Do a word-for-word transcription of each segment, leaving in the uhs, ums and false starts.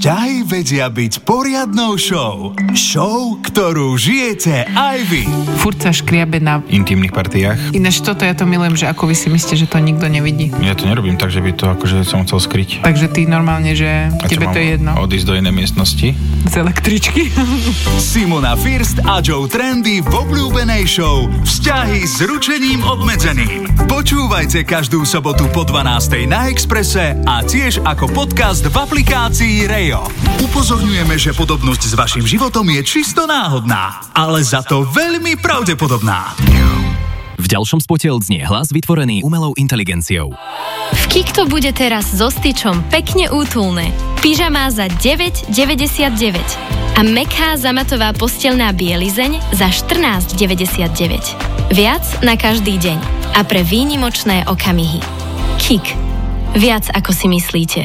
Vzťahy vedia byť poriadnou show. Show, ktorú žijete aj vy. Furt sa škriabe na intimných partiách. Ináč toto ja to milujem, že ako vy si myslíte, že to nikto nevidí. Ja to nerobím tak, že by to akože som chcel skryť. Takže ty normálne, že a tebe to je jedno. Odísť do inej miestnosti? Z električky. Simona First a Joe Trendy v obľúbenej show Vzťahy s ručením obmedzeným. Počúvajte každú sobotu po dvanástej na Expresse a tiež ako podcast v aplikácii Rejo. Upozorňujeme, že podobnosť s vašim životom je čisto náhodná, ale za to veľmi pravdepodobná. V ďalšom spote odznie hlas vytvorený umelou inteligenciou. V Kikto bude teraz so styčom pekne útulné. Pyžamá za deväť deväťdesiatdeväť a mäkká zamatová posteľná bielizeň za štrnásť deväťdesiatdeväť. Viac na každý deň a pre výnimočné okamihy. Kik. Viac ako si myslíte.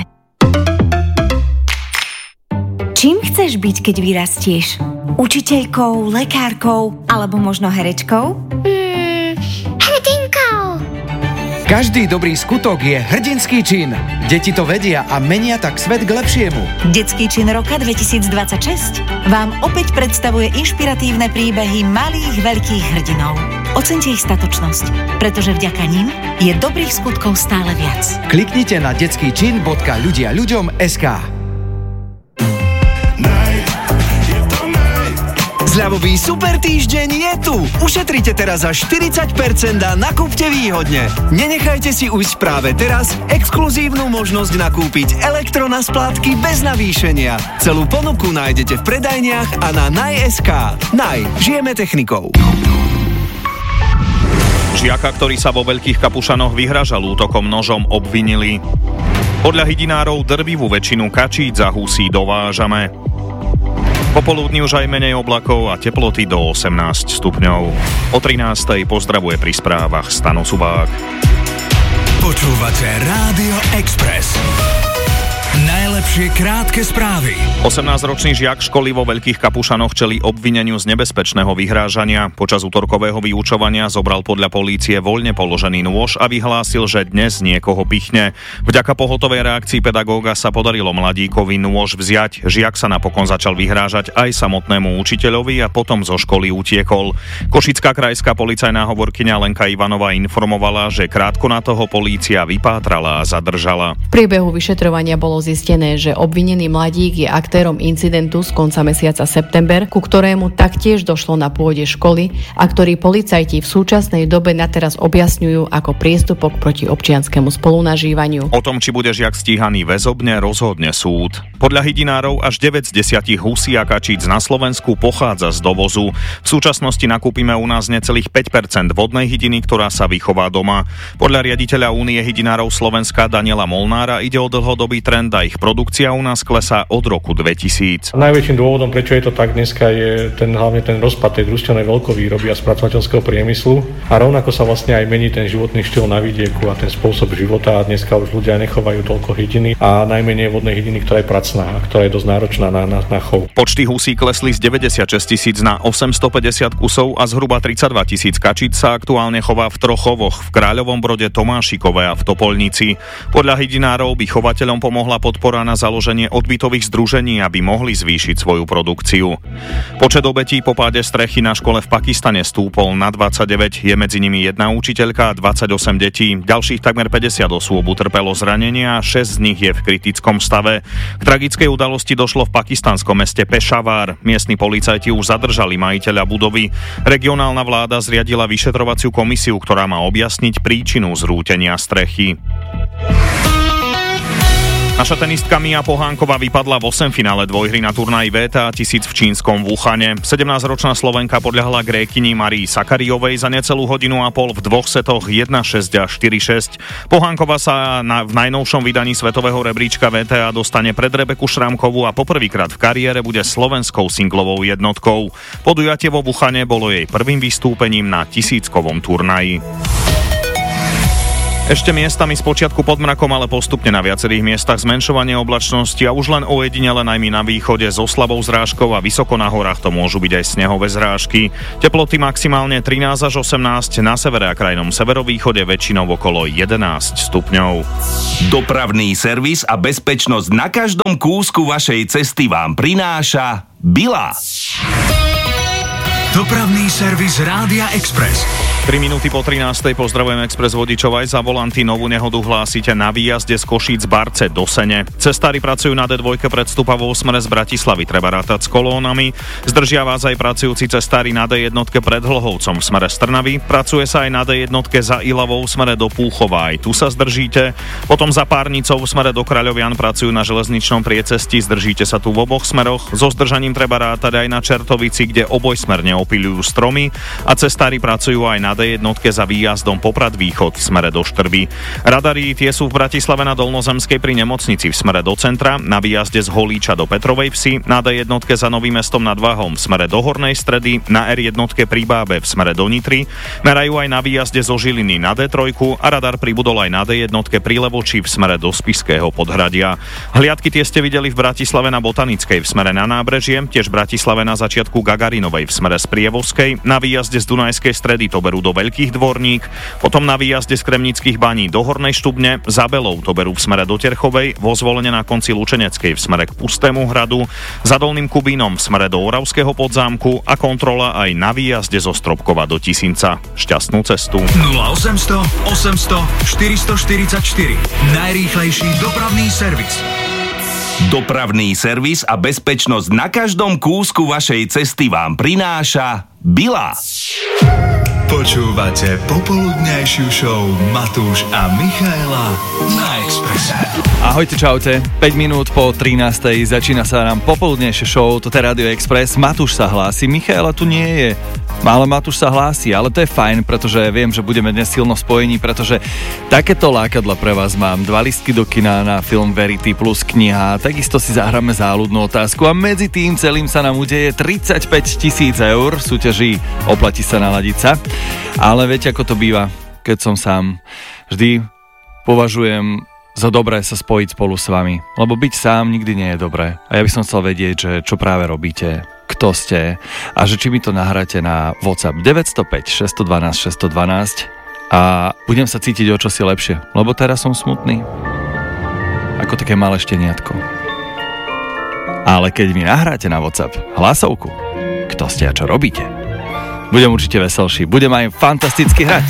Čím chceš byť, keď vyrastieš? Učiteľkou, lekárkou alebo možno herečkou? Hmm, hrdinkou. Každý dobrý skutok je hrdinský čin. Deti to vedia a menia tak svet k lepšiemu. Detský čin roka dvetisícdvadsaťšesť vám opäť predstavuje inšpiratívne príbehy malých veľkých hrdinov. Oceňte ich statočnosť, pretože vďaka nim je dobrých skutkov stále viac. Kliknite na detský čin bodka ľudia ľuďom bodka es ká. Zľavový super týždeň je tu! Ušetrite teraz až štyridsať percent a nakúpte výhodne. Nenechajte si ujsť práve teraz exkluzívnu možnosť nakúpiť elektro na splátky bez navýšenia. Celú ponuku nájdete v predajniach a na naj bodka es ká. Naj, žijeme technikou. Žiaka, ktorý sa vo Veľkých Kapušanoch vyhražal útokom nožom, obvinili. Podľa hydinárov drvivú väčšinu kačíc a husí dovážame. Popoludní už aj menej oblakov a teploty do osemnásť stupňov. O trinástej pozdravuje pri správach Stano Subák. Počúvate Rádio Express. Najlepšie krátke správy. osemnásťročný žiak školy vo Veľkých Kapušanoch čelí obvineniu z nebezpečného vyhrážania. Počas útorkového vyučovania zobral podľa polície voľne položený nôž a vyhlásil, že dnes niekoho pichne. Vďaka pohotovej reakcii pedagóga sa podarilo mladíkovi nôž vziať. Žiak sa napokon začal vyhrážať aj samotnému učiteľovi a potom zo školy utiekol. Košická krajská policajná hovorkyňa Lenka Ivanová informovala, že krátko na toho polícia vypátrala a zadržala. V priebehu vyšetrovania bolo zistené, že obvinený mladík je aktérom incidentu z konca mesiaca september, ku ktorému taktiež došlo na pôde školy a ktorý policajti v súčasnej dobe nateraz objasňujú ako priestupok proti občianskemu spolunažívaniu. O tom, či bude žiak stíhaný väzobne, rozhodne súd. Podľa hydinárov až deväť z desiatich husí a kačíc na Slovensku pochádza z dovozu. V súčasnosti nakúpime u nás necelých päť percent vodnej hydiny, ktorá sa vychová doma. Podľa riaditeľa Únie hydinárov Slovenska Daniela Molnára ide o dlhodobý trend a ich produkcia u nás klesá od roku dvetisíc. Najväčším dôvodom, prečo je to tak dneska, je ten, hlavne ten rozpad tej družstevnej veľkovýroby a spracovateľského priemyslu. A rovnako sa vlastne aj mení ten životný štýl na vidieku a ten spôsob života. A dneska už ľudia nechovajú toľko hydiny a najmenej vodnej hydiny, ktorá je pracná a ktorá je dosť náročná na, na, na chov. Počty husí klesli z deväťdesiatšesť tisíc na osemstopäťdesiat kusov a zhruba tridsaťdva tisíc kačíc sa aktuálne chová v troch chovoch, v Kráľovom Brode, Tomášikove a v Topolnici. Podľa hydinárov by chovateľom pomohla podpora na založenie odbytových združení, aby mohli zvýšiť svoju produkciu. Počet obetí po páde strechy na škole v Pakistane stúpol na dvadsaťdeväť, je medzi nimi jedna učiteľka a dvadsaťosem detí. Ďalších takmer päťdesiat osôb utrpelo zranenia a šesť z nich je v kritickom stave. K tragickej udalosti došlo v pakistanskom meste Pešavar. Miestni policajti už zadržali majiteľa budovy. Regionálna vláda zriadila vyšetrovaciu komisiu, ktorá má objasniť príčinu zrútenia strechy. Naša tenistka Mia Pohánková vypadla v osemfinále dvojhry na turnaji vé té á tisíc v čínskom Wuhane. sedemnásťročná Slovenka podľahla Grékyni Marii Sakarijovej za necelú hodinu a pol v dvoch setoch jedna šesť a štyri šesť. Pohánková sa na, v najnovšom vydaní svetového rebríčka vé té á dostane pred Rebeku Šramkovú a poprvýkrát v kariére bude slovenskou singlovou jednotkou. Podujatie vo Wuhane bolo jej prvým vystúpením na tisíckovom turnaji. Ešte miestami z počiatku pod mrakom, ale postupne na viacerých miestach zmenšovanie oblačnosti a už len ojedinele najmä na východe so slabou zrážkou a vysoko na horách to môžu byť aj snehové zrážky. Teploty maximálne trinásť až osemnásť, na severe a krajnom severovýchode väčšinou okolo jedenásť stupňov. Dopravný servis a bezpečnosť na každom kúsku vašej cesty vám prináša Bila. Dopravný servis Rádia Express. tri minúty po trinástej pozdravujem Express vodičov aj za volanty. Novú nehodu hlásite na výjazde z Košíc Barce do Sene. Cestári pracujú na dé dva pred Stupavou smere z Bratislavy, treba rátať s kolónami. Zdržia vás aj pracujúci cestári na dé jedna pred Hlhovcom v smere z Trnavy. Pracuje sa aj na dé jedna za Ilavou v smere do Púchova, aj tu sa zdržíte. Potom za Párnicou v smere do Kráľovian pracujú na železničnom priecestí, zdržíte sa tu v oboch smeroch. So zdržaním treba rátať aj na Čertovici, kde obojsmerne opiľujú stromy, a cestári pracujú aj na dé jedna za výjazdom Poprad Východ v smere do Štrby. Radary tie sú v Bratislave na Dolnozemskej pri nemocnici v smere do centra, na výjazde z Holíča do Petrovej Vsi, na dé jedna za Novým Mestom nad Váhom v smere do Hornej Stredy, na er jedna pri Bábe v smere do Nitry, merajú aj na výjazde zo Žiliny na dé tri a radar pribudol aj na dé jedna pri Levoči v smere do Spišského Podhradia. Hliadky tie ste videli v Bratislave na Botanickej v smere na Nábrežie, tiež v Bratislave na začiatku Gagarinovej v smere z Prievozkej, na výjazde z Dunajskej Stredy to berú do Veľkých Dvorník, potom na výjazde z Kremnických Baní do Hornej Štubne, za Belou to berú v smere do Terchovej, vo Zvolene na konci Lučeneckej v smere k Pustému hradu, za Dolným Kubínom v smere do Oravského Podzámku a kontrola aj na výjazde zo Stropkova do Tisinca. Šťastnú cestu. nula osemsto osemsto štyristoštyridsaťštyri. Najrýchlejší dopravný servis. Dopravný servis a bezpečnosť na každom kúsku vašej cesty vám prináša Bila. Počúvate popoludňajšiu show Matúš a Michaela na Expresse. Ahojte, čaute. päť minút po trinástej začína sa nám popoludnejšie show, toto je Radio Express. Matúš sa hlási, Michaela tu nie je. Ale Matúš sa hlási, ale to je fajn, pretože viem, že budeme dnes silno spojení, pretože takéto lákadla pre vás mám. Dva lístky do kina na film Verity plus kniha, takisto si zahráme záľudnú otázku a medzi tým celým sa nám udeje tridsaťpäť tisíc eur v súťaži Oplatí sa naladiť sa. Ale viete, ako to býva, keď som sám. Vždy považujem za dobré sa spojiť spolu s vami, lebo byť sám nikdy nie je dobré. A ja by som chcel vedieť, že čo práve robíte, kto ste a že či mi to nahráte na WhatsApp deväť nula päť šesť jedna dva šesť jedna dva a budem sa cítiť o čosi lepšie, lebo teraz som smutný. Ako také malé šteniatko. Ale keď mi nahráte na WhatsApp hlasovku, kto ste a čo robíte, budem určite veselší, budem aj fantasticky hrať.